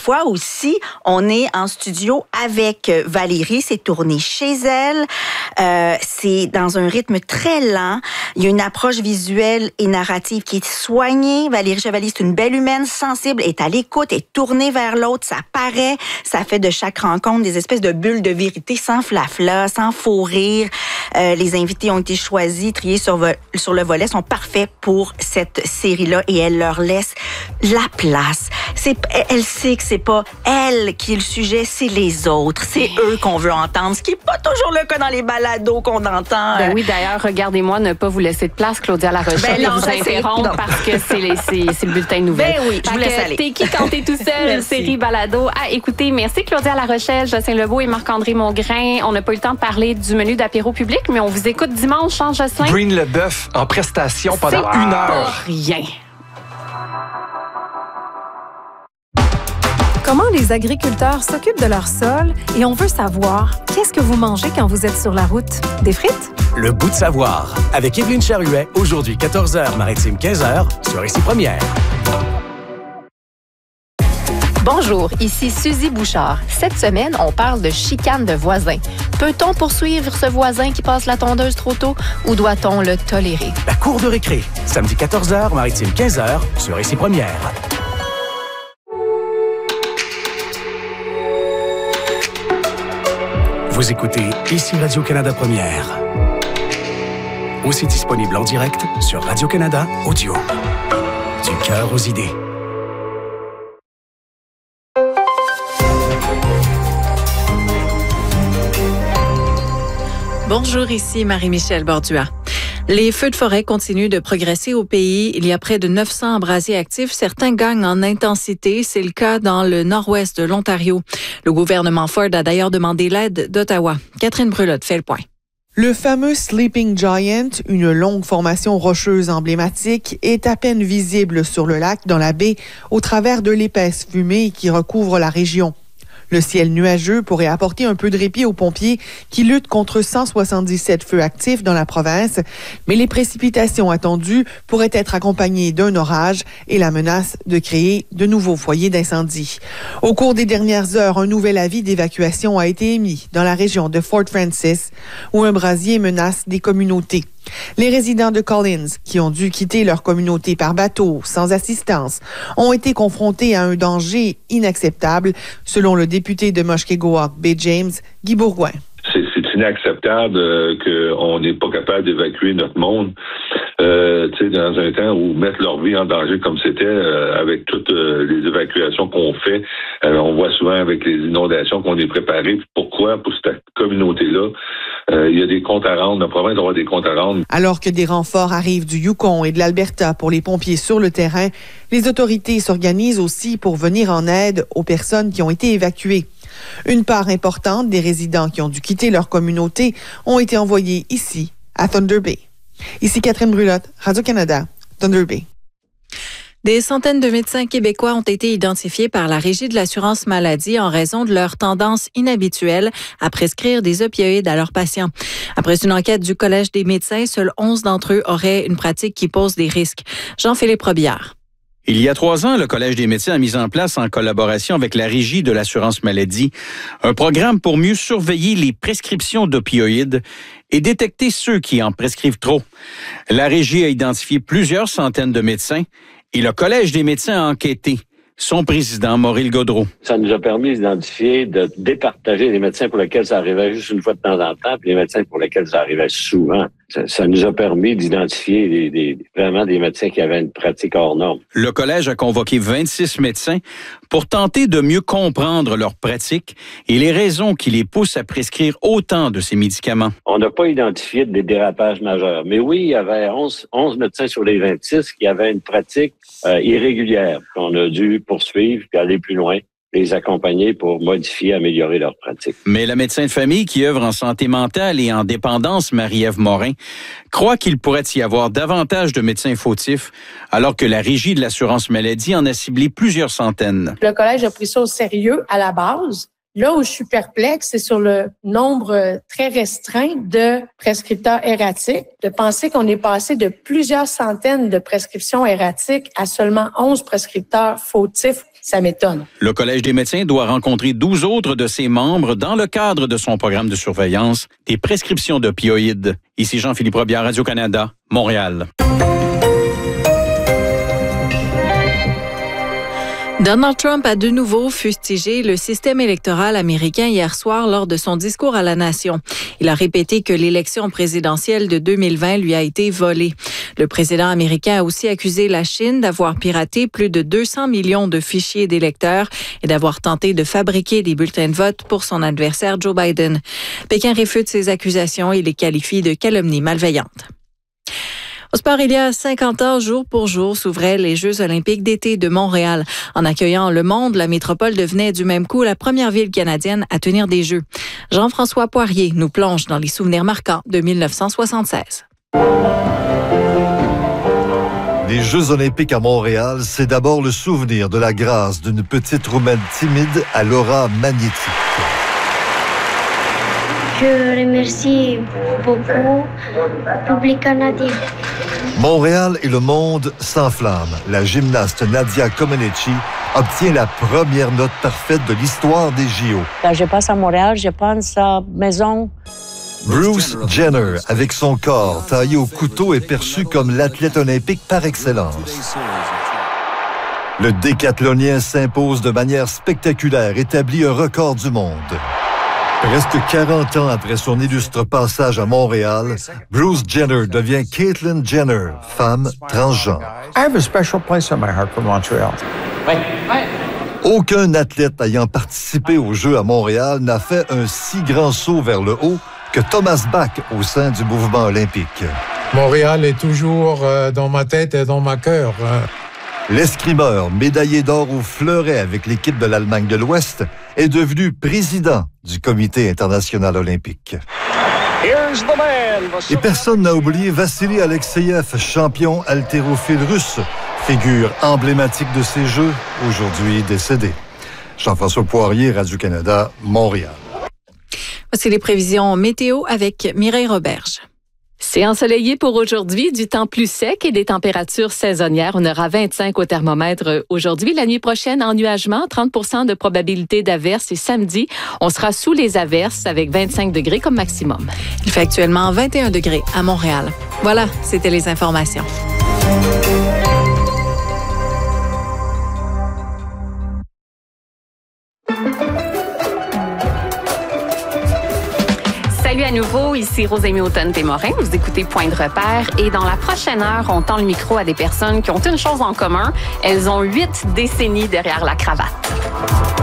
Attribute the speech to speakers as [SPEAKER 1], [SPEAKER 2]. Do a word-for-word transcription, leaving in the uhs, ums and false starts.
[SPEAKER 1] fois aussi, on est en studio avec Valérie. C'est tourné chez elle. Euh, c'est dans un rythme très lent. Il y a une approche visuelle et narrative qui est soignée. Valérie Chevalier, c'est une belle humaine, sensible, est à l'écoute, est tournée vers l'autre. Ça paraît. Ça fait de chaque rencontre des espèces de bulles de vérité sans flafla, sans faux rire. Euh, les invités ont été choisis, triés sur, vo- sur le volet, sont parfaits pour cette série-là et elle leur laisse la place. C'est, elle sait que c'est pas elle qui est le sujet, c'est les autres. C'est eux qu'on veut entendre, ce qui est pas toujours le cas dans les balados qu'on entend.
[SPEAKER 2] Ben oui, d'ailleurs, regardez-moi ne pas vous laisser de place, Claudia Larochelle,
[SPEAKER 1] ben non,
[SPEAKER 2] vous interrompre parce que c'est, les, c'est, c'est le bulletin de nouvelles.
[SPEAKER 1] Ben oui, je vous laisse aller.
[SPEAKER 2] T'es qui quand t'es tout seul? Série balado. Ah, écoutez, merci Claudia Larochelle, Jocelyn Lebeau et Marc-André Mongrain. On n'a pas eu le temps de parler du menu d'apéro public, mais on vous écoute dimanche, hein, Jocelyn?
[SPEAKER 3] Breen Leboeuf en prestation pendant
[SPEAKER 2] c'est
[SPEAKER 3] une
[SPEAKER 2] pas
[SPEAKER 3] heure.
[SPEAKER 2] Rien.
[SPEAKER 4] Comment les agriculteurs s'occupent de leur sol et on veut savoir qu'est-ce que vous mangez quand vous êtes sur la route? Des frites?
[SPEAKER 5] Le bout de savoir avec Évelyne Charuet, aujourd'hui quatorze heures, Maritime quinze heures, sur Ici Première.
[SPEAKER 6] Bonjour, ici Suzy Bouchard. Cette semaine, on parle de chicane de voisins. Peut-on poursuivre ce voisin qui passe la tondeuse trop tôt ou doit-on le tolérer?
[SPEAKER 5] La cour de récré, samedi quatorze heures, Maritime quinze heures, sur Ici Première. Vous écoutez Ici Radio-Canada Première. Aussi disponible en direct sur Radio-Canada Audio. Du cœur aux idées.
[SPEAKER 7] Bonjour, ici Marie-Michel Bordua. Les feux de forêt continuent de progresser au pays. Il y a près de neuf cents brasiers actifs. Certains gagnent en intensité. C'est le cas dans le nord-ouest de l'Ontario. Le gouvernement Ford a d'ailleurs demandé l'aide d'Ottawa. Catherine Brulotte fait le point.
[SPEAKER 8] Le fameux Sleeping Giant, une longue formation rocheuse emblématique, est à peine visible sur le lac, dans la baie, au travers de l'épaisse fumée qui recouvre la région. Le ciel nuageux pourrait apporter un peu de répit aux pompiers qui luttent contre cent soixante-dix-sept feux actifs dans la province, mais les précipitations attendues pourraient être accompagnées d'un orage et la menace de créer de nouveaux foyers d'incendie. Au cours des dernières heures, un nouvel avis d'évacuation a été émis dans la région de Fort Francis, où un brasier menace des communautés. Les résidents de Collins, qui ont dû quitter leur communauté par bateau, sans assistance, ont été confrontés à un danger inacceptable, selon le député de Mushkegowuk Bay James, Guy Bourgoin.
[SPEAKER 9] C'est, c'est inacceptable euh, qu'on n'est pas capable d'évacuer notre monde euh, dans un temps où mettre leur vie en danger comme c'était euh, avec toutes euh, les évacuations qu'on fait. Euh, on voit souvent avec les inondations qu'on est préparé. Pourquoi? Pour cette communauté-là. Euh, il y a des comptes à rendre. La province doit avoir des comptes à rendre.
[SPEAKER 8] Alors que des renforts arrivent du Yukon et de l'Alberta pour les pompiers sur le terrain, les autorités s'organisent aussi pour venir en aide aux personnes qui ont été évacuées. Une part importante des résidents qui ont dû quitter leur communauté ont été envoyés ici, à Thunder Bay. Ici Catherine Brulotte, Radio-Canada, Thunder Bay.
[SPEAKER 7] Des centaines de médecins québécois ont été identifiés par la Régie de l'assurance maladie en raison de leur tendance inhabituelle à prescrire des opioïdes à leurs patients. Après une enquête du Collège des médecins, seuls onze d'entre eux auraient une pratique qui pose des risques. Jean-Philippe Robillard.
[SPEAKER 10] Il y a trois ans, le Collège des médecins a mis en place, en collaboration avec la Régie de l'assurance maladie, un programme pour mieux surveiller les prescriptions d'opioïdes et détecter ceux qui en prescrivent trop. La Régie a identifié plusieurs centaines de médecins et le Collège des médecins a enquêté. Son président, Maurice Gaudreau.
[SPEAKER 11] Ça nous a permis d'identifier, de départager les médecins pour lesquels ça arrivait juste une fois de temps en temps, puis les médecins pour lesquels ça arrivait souvent. Ça, ça nous a permis d'identifier des, des, vraiment des médecins qui avaient une pratique hors norme.
[SPEAKER 10] Le Collège a convoqué vingt-six médecins pour tenter de mieux comprendre leur pratique et les raisons qui les poussent à prescrire autant de ces médicaments.
[SPEAKER 11] On n'a pas identifié des dérapages majeurs. Mais oui, il y avait onze, onze médecins sur les vingt-six qui avaient une pratique euh, irrégulière. On a dû poursuivre et aller plus loin, les accompagner pour modifier, améliorer leur pratique.
[SPEAKER 10] Mais la médecin de famille qui œuvre en santé mentale et en dépendance, Marie-Ève Morin, croit qu'il pourrait y avoir davantage de médecins fautifs, alors que la Régie de l'assurance maladie en a ciblé plusieurs centaines.
[SPEAKER 12] Le Collège a pris ça au sérieux à la base. Là où je suis perplexe, c'est sur le nombre très restreint de prescripteurs erratiques. De penser qu'on est passé de plusieurs centaines de prescriptions erratiques à seulement onze prescripteurs fautifs. ça m'étonne.
[SPEAKER 10] Le Collège des médecins doit rencontrer douze autres de ses membres dans le cadre de son programme de surveillance des prescriptions d'opioïdes. Ici Jean-Philippe Robillard, Radio-Canada, Montréal.
[SPEAKER 7] Donald Trump a de nouveau fustigé le système électoral américain hier soir lors de son discours à la nation. Il a répété que l'élection présidentielle de deux mille vingt lui a été volée. Le président américain a aussi accusé la Chine d'avoir piraté plus de deux cents millions de fichiers d'électeurs et d'avoir tenté de fabriquer des bulletins de vote pour son adversaire Joe Biden. Pékin réfute ces accusations et les qualifie de calomnie malveillante. Au sport, il y a cinquante ans, jour pour jour, s'ouvraient les Jeux olympiques d'été de Montréal. En accueillant le monde, la métropole devenait du même coup la première ville canadienne à tenir des Jeux. Jean-François Poirier nous plonge dans les souvenirs marquants de mille neuf cent soixante-seize.
[SPEAKER 13] Les Jeux olympiques à Montréal, c'est d'abord le souvenir de la grâce d'une petite Roumaine timide à l'aura magnétique.
[SPEAKER 14] Je remercie beaucoup le public canadien.
[SPEAKER 13] Montréal et le monde s'enflamment. La gymnaste Nadia Comaneci obtient la première note parfaite de l'histoire des J O.
[SPEAKER 15] Quand je passe à Montréal, je pense à maison.
[SPEAKER 13] Bruce Jenner, avec son corps taillé au couteau, est perçu comme l'athlète olympique par excellence. Le décathlonien s'impose de manière spectaculaire, établit un record du monde. Presque quarante ans après son illustre passage à Montréal, Bruce Jenner devient Caitlyn Jenner, femme transgenre.
[SPEAKER 16] I have a special place in my heart for Montreal.
[SPEAKER 13] Aucun athlète ayant participé aux Jeux à Montréal n'a fait un si grand saut vers le haut que Thomas Bach au sein du mouvement olympique.
[SPEAKER 16] Montréal est toujours euh, dans ma tête et dans ma cœur. Hein.
[SPEAKER 13] L'escrimeur, médaillé d'or au fleuret avec l'équipe de l'Allemagne de l'Ouest, est devenu président du Comité international olympique. Et personne n'a oublié Vassili Alexeyev, champion haltérophile russe, figure emblématique de ces Jeux, aujourd'hui décédé. Jean-François Poirier, Radio-Canada, Montréal.
[SPEAKER 7] Voici les prévisions météo avec Mireille Roberge.
[SPEAKER 17] C'est ensoleillé pour aujourd'hui, du temps plus sec et des températures saisonnières. On aura vingt-cinq au thermomètre aujourd'hui. La nuit prochaine, ennuagement, trente pour cent de probabilité d'averses. Et samedi, on sera sous les averses avec vingt-cinq degrés comme maximum.
[SPEAKER 7] Il fait actuellement vingt et un degrés à Montréal. Voilà, c'était les informations.
[SPEAKER 2] Salut à nouveau, ici Rosémie Automne-Témorin. Vous écoutez Point de repère et dans la prochaine heure, on tend le micro à des personnes qui ont une chose en commun. Elles ont huit décennies derrière la cravate.